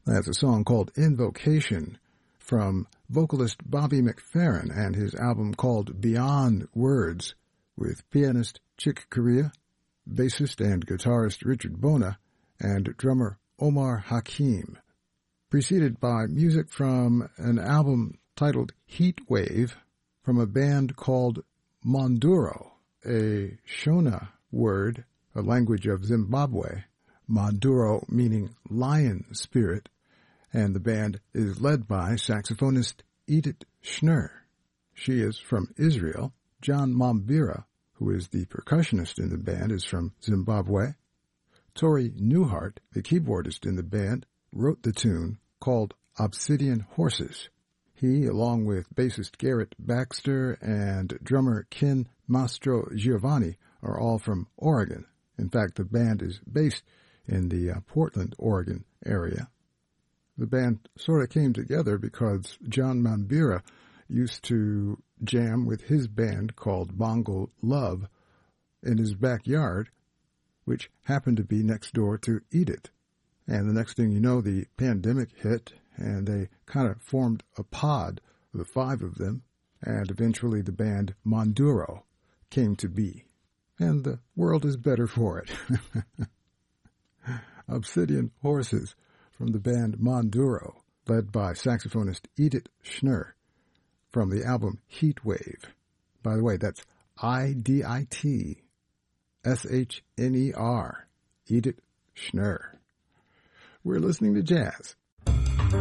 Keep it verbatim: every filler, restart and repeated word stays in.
That's a song called Invocation from vocalist Bobby McFerrin and his album called Beyond Words with pianist Chick Corea, bassist and guitarist Richard Bona, and drummer Omar Hakim. Preceded by music from an album titled Heat Wave from a band called Monduro, a Shona word, a language of Zimbabwe, Monduro meaning lion spirit, and the band is led by saxophonist Edith Schnur. She is from Israel. John Mambira, who is the percussionist in the band, is from Zimbabwe. Tori Newhart, the keyboardist in the band, wrote the tune called Obsidian Horses. He, along with bassist Garrett Baxter and drummer Ken Mastro Giovanni, are all from Oregon. In fact, the band is based in the uh, Portland, Oregon area. The band sort of came together because John Mambira used to jam with his band called Bongo Love in his backyard, which happened to be next door to Edith. And the next thing you know, the pandemic hit, and they kind of formed a pod, the five of them, and eventually the band Monduro came to be. And the world is better for it. Obsidian Horses from the band Monduro, led by saxophonist Edith Schnur, from the album Heat Wave. By the way, that's I D I T S H N E R, Edith Schnur. We're listening to jazz